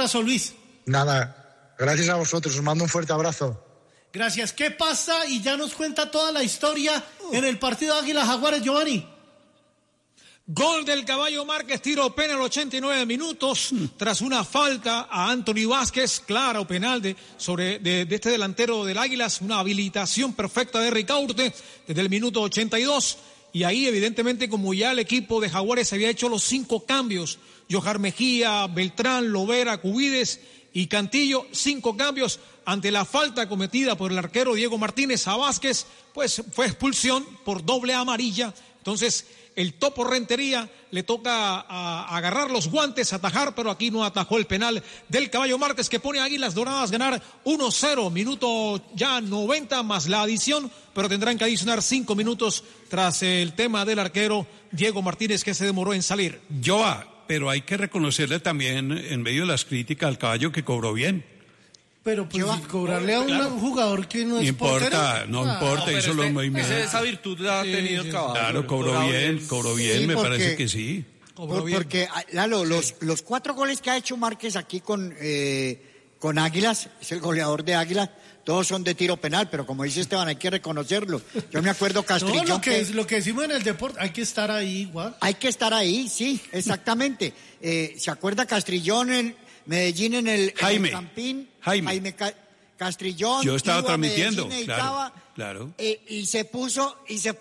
abrazo, Luis. Nada, gracias a vosotros, os mando un fuerte abrazo. Gracias. ¿Qué pasa? Y ya nos cuenta toda la historia en el partido de Águilas Jaguares, Giovanni. Gol del Caballo Márquez, tiro penal 89 minutos, tras una falta a Anthony Vázquez, claro, penal de este delantero del Águilas, una habilitación perfecta de Ricaurte desde el minuto 82, y ahí evidentemente como ya el equipo de Jaguares había hecho los 5 cambios, Johar Mejía, Beltrán, Lovera, Cubides y Cantillo, 5 cambios ante la falta cometida por el arquero Diego Martínez a Vázquez, pues fue expulsión por doble amarilla. Entonces el Topo Rentería le toca agarrar los guantes, atajar, pero aquí no atajó el penal del Caballo Márquez, que pone a Águilas Doradas ganar 1-0, minuto ya 90 más la adición, pero tendrán que adicionar 5 minutos tras el tema del arquero Diego Martínez, que se demoró en salir. Pero hay que reconocerle también, en medio de las críticas, al Caballo que cobró bien. Pero pues cobrarle a un jugador que no es portero. No importa, hizo los movimientos. Esa virtud la ha tenido el Caballo. Claro, cobró bien, sí, me parece que sí. Porque, Lalo, los 4 goles que ha hecho Márquez aquí con Águilas, es el goleador de Águilas, todos son de tiro penal, pero como dice Esteban, hay que reconocerlo. Yo me acuerdo Castrillón. No, lo que decimos en el deporte, hay que estar ahí igual. Hay que estar ahí, sí, exactamente. ¿Se acuerda Castrillón en Medellín en el Campín? Jaime Castrillón. Yo estaba transmitiendo, Medellín, claro. Y se puso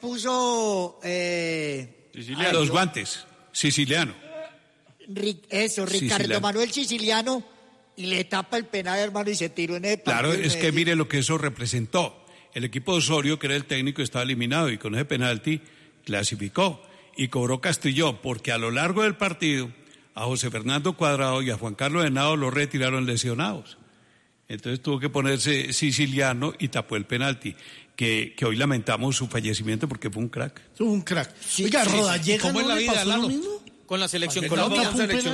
los guantes, siciliano. Ricardo Manuel Siciliano, y le tapa el penal, hermano, y se tiró en el partido. Claro, es que mire lo que eso representó. El equipo de Osorio, que era el técnico, estaba eliminado y con ese penalti clasificó y cobró Castrillón, porque a lo largo del partido a José Fernando Cuadrado y a Juan Carlos Henao los retiraron lesionados. Entonces tuvo que ponerse siciliano y tapó el penalti, que hoy lamentamos su fallecimiento porque fue un crack. Sí, oiga, Rodallega, ¿cómo es la vida, Lalo? Con la selección Colombia.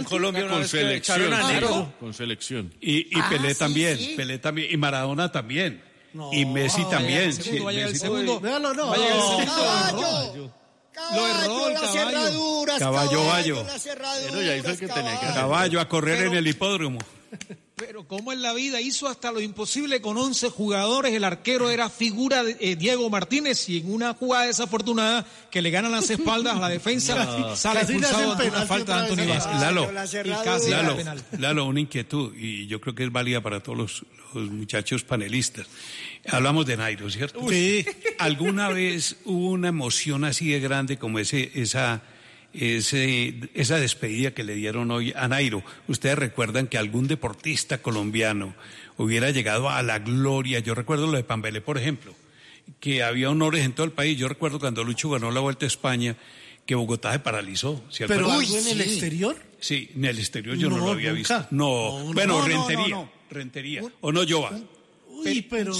Con selección. Y Pelé también, sí. Pelé también, y Maradona también. No, y Messi también. Vaya el segundo. Véalo, no. Vaya el segundo. Lo erró el Caballo. Pero ya hizo el que tenía que hacer. Caballo a correr en el hipódromo. Pero como en la vida hizo hasta lo imposible con 11 jugadores, el arquero era figura de Diego Martínez, y en una jugada desafortunada que le ganan las espaldas a la defensa, sale expulsado ante una falta de Anthony Vázquez. Lalo, una inquietud, y yo creo que es válida para todos los muchachos panelistas. Hablamos de Nairo, ¿cierto? Sí. ¿Alguna vez hubo una emoción así de grande como esa despedida que le dieron hoy a Nairo? Ustedes recuerdan que algún deportista colombiano hubiera llegado a la gloria. Yo recuerdo lo de Pambelé, por ejemplo, que había honores en todo el país. Yo recuerdo cuando Lucho ganó la Vuelta a España, que Bogotá se paralizó. ¿Pero algo en el exterior? Sí, en el exterior yo no lo había visto. Rentería. ¿O no, Jova? Uy, pero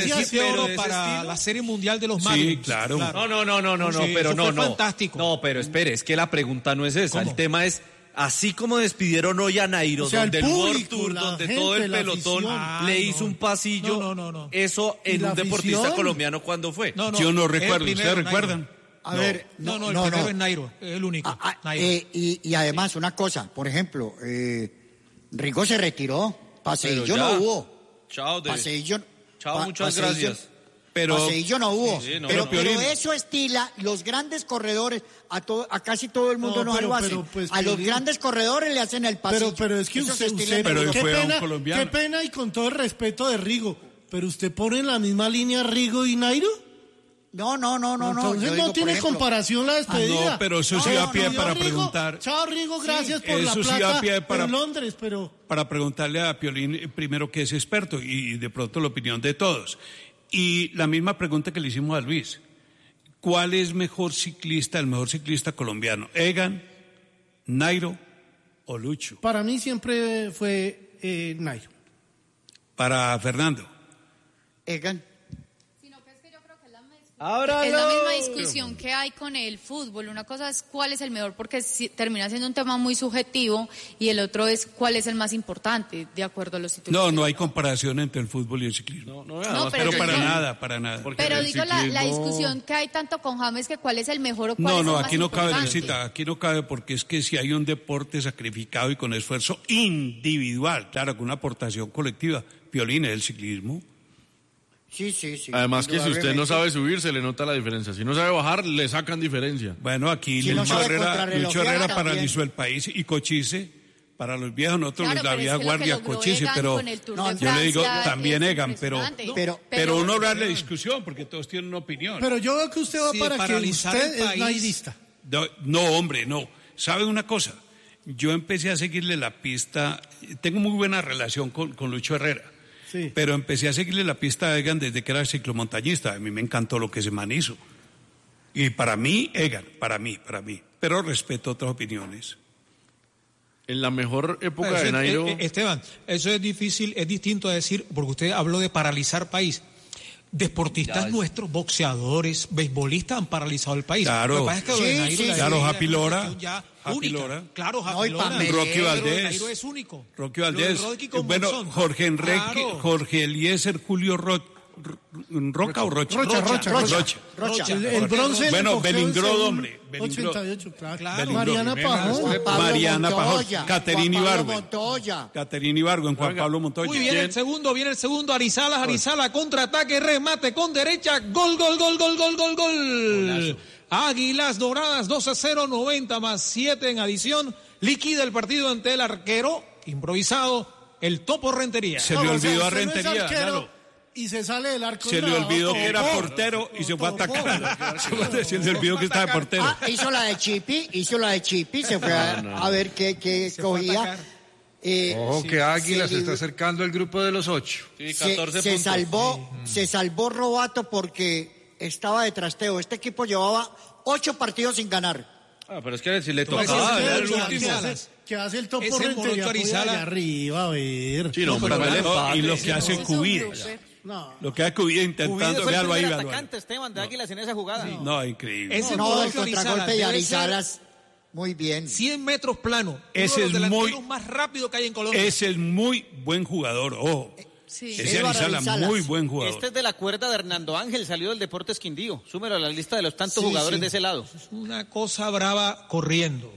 para la Serie Mundial de los Marlins. Sí, claro. No, fantástico. No, pero espere, es que la pregunta no es esa. ¿Cómo? El tema es, así como despidieron hoy a Nairo, o sea, donde el World público, Tour, donde todo el pelotón le hizo un pasillo, no. eso en un deportista colombiano, ¿cuándo fue? Yo no recuerdo, ¿ustedes recuerdan? A ver, el primero es Nairo, es el único. Y además, una cosa, por ejemplo, Rigo se retiró, Paseillo no hubo. Chao, muchas gracias. Paseillo no hubo. Sí, pero eso estila los grandes corredores, a casi todo el mundo no lo hace. Pues, a los grandes corredores le hacen el pasillo. Pero es que usted qué pena, y con todo el respeto de Rigo, pero usted pone en la misma línea Rigo y Nairo. No. Entonces no tiene comparación la despedida. No, pero eso sí da pie para preguntar. Chao, Rigo, gracias por la eso sí plata da pie en Londres, pero... Para preguntarle a Piolín, primero, que es experto, y de pronto la opinión de todos. Y la misma pregunta que le hicimos a Luis. ¿Cuál es el mejor ciclista colombiano? ¿Egan, Nairo o Lucho? Para mí siempre fue Nairo. Para Fernando. Egan. ¡Ábralo! Es la misma discusión que hay con el fútbol. Una cosa es cuál es el mejor, porque termina siendo un tema muy subjetivo, y el otro es cuál es el más importante, de acuerdo a los títulos. No hay comparación entre el fútbol y el ciclismo. Pero para nada. Pero digo, la discusión que hay tanto con James, que cuál es el mejor o cuál es el más aquí no importante. cabe, Lucita, aquí no cabe, porque es que si hay un deporte sacrificado y con esfuerzo individual, claro, con una aportación colectiva, Piolín, es el ciclismo. Sí. Además que si usted no sabe subir, se le nota la diferencia. Si no sabe bajar, le sacan diferencia. Bueno, aquí Lucho Herrera paralizó el país, y Cochise, para los viejos, nosotros la vieja guardia Cochise, pero yo le digo, también Egan, pero uno darle discusión, porque todos tienen una opinión. Pero yo veo que usted va para que usted es nairista. No, hombre, no. ¿Sabe una cosa? Yo empecé a seguirle la pista, tengo muy buena relación con Lucho Herrera. Sí. Pero empecé a seguirle la pista a Egan desde que era ciclomontañista. A mí me encantó lo que ese man hizo. Y para mí, Egan, para mí. Pero respeto otras opiniones. En la mejor época de Nairo... Esteban, eso es difícil, es distinto a decir, porque usted habló de paralizar país. Deportistas nuestros, boxeadores, beisbolistas han paralizado el país. Claro, lo que pasa es que claro, Happy Lora. Claro, Happy Lora. Rocky Valdés. Nairo es único. Rocky Valdés. Bueno, Jorge Enrique, Jorge Eliezer, Julio Roca o Rocha. Rocha. El bronce. Bueno, Belingrodo, hombre. 88, claro. Mariana Pajón. Caterina Ibargo en Juan Pablo Montoya. Muy bien, viene el segundo. Arizala, contraataque, remate con derecha. Gol. Águilas Doradas 2-0, 90 más 7 en adición. Liquida el partido ante el arquero improvisado, el Topo Rentería. Se le olvidó a Rentería, claro. Y se sale del arco. Se le olvidó que era portero y se fue a atacar. Se le olvidó que estaba portero. Hizo la de Chipi, se fue a ver qué cogía. Ojo que Águila se está acercando al grupo de los 8. Sí, 14 puntos. Se salvó Robato porque estaba de trasteo. Este equipo llevaba 8 partidos sin ganar. Pero es que si le tocaba el último. Que hace el Topo Rentería allá arriba, a ver. Sí, y lo que hace Cubillas. Lo que hace Cubillas intentando verlo ahí. El atacante Esteban de Águilas en esa jugada. Sí. No, increíble. El contragolpe de Arizalas, muy bien. 100 metros plano. Ese es muy más rápido que hay en Colombia. Ese es muy buen jugador, ojo. Sí. Ese Arizalas, muy buen jugador. Este es de la cuerda de Hernando Ángel, salió del Deportes Quindío. Súmelo a la lista de los tantos jugadores de ese lado. Es una cosa brava corriendo.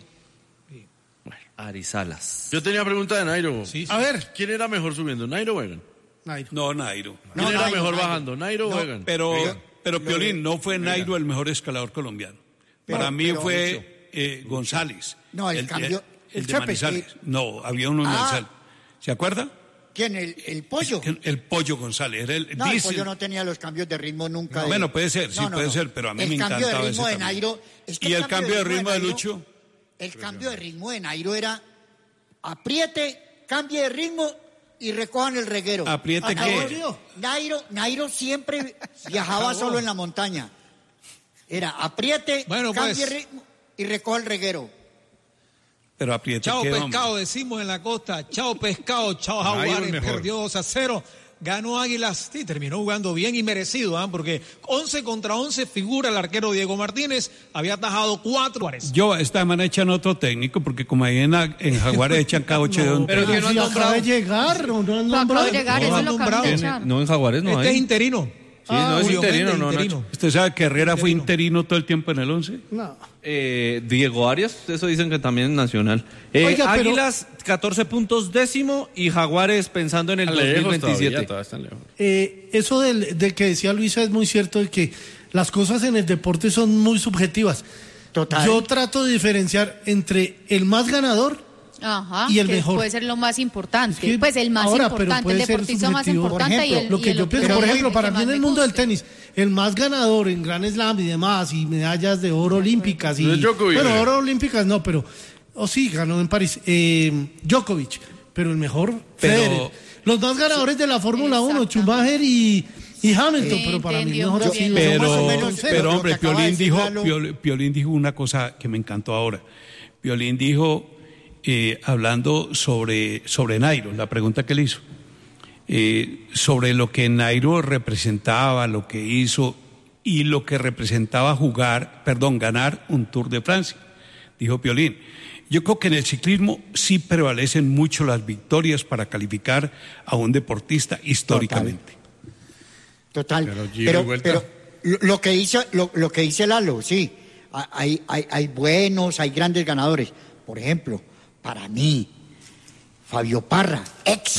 Arizalas. Yo tenía pregunta de Nairo. Sí. A ver. ¿Quién era mejor subiendo, Nairo o Egan? No, Nairo. ¿Quién era mejor bajando, Nairo o Egan? Pero Piolín, no fue Nairo el mejor escalador colombiano. Para mí fue González. No, el de Manizales. No, había uno en Manizales. ¿Se acuerda? ¿Quién? ¿El Pollo? El Pollo González. Era el Pollo no tenía los cambios de ritmo nunca. Bueno, puede ser, puede ser, pero a mí me encantaba ese. El cambio de ritmo de Nairo... ¿Y el cambio de ritmo de Lucho? El cambio de ritmo de Nairo era apriete, cambie de ritmo y recojan el reguero. ¿Apriete qué? Nairo siempre viajaba solo en la montaña. Era apriete, cambie de ritmo y recoja el reguero. Pero apriete chao qué, pescado, hombre. decimos en la costa. Chao pescado, chao Jaguares. Perdió 2-0. Ganó Águilas, sí, terminó jugando bien y merecido, porque 11 contra 11 figura el arquero Diego Martínez, había atajado 4. Yo, esta semana echan otro técnico, porque como ahí en Jaguares echan cada 8 de un pero que no han nombrado de llegar, no han nombrado. No, en Jaguares no hay. Este es interino. Sí, no es interino, no. ¿Usted sabe que Herrera fue interino todo el tiempo en el 11? No. Diego Arias, eso dicen que también es nacional. Oiga, Águilas, 14 puntos décimo y Jaguares pensando en el 2027. Todavía están lejos. Eso del que decía Luisa es muy cierto, de que las cosas en el deporte son muy subjetivas. Total. Yo trato de diferenciar entre el más ganador y el mejor. Puede ser lo más importante. Es que pues el más importante, el deportista más importante. Ejemplo, lo que yo pienso, por ejemplo, para mí en el mundo del tenis, el más ganador en Grand Slam y demás, y medallas de oro olímpicas. Bueno, oro olímpicas no, pero. Sí, ganó en París. Djokovic, pero el mejor, Federer. Los más ganadores de la Fórmula 1, Schumacher y Hamilton, pero para mí mejor ha sido. Pero hombre, Piolín dijo una cosa que me encantó ahora. Piolín dijo. Hablando sobre Nairo, la pregunta que le hizo, sobre lo que Nairo representaba, lo que hizo, y lo que representaba ganar un Tour de Francia, dijo Piolín. Yo creo que en el ciclismo sí prevalecen mucho las victorias para calificar a un deportista históricamente. Total. Pero lo que dice Lalo, sí, hay buenos, hay grandes ganadores. Por ejemplo, para mí, Fabio Parra,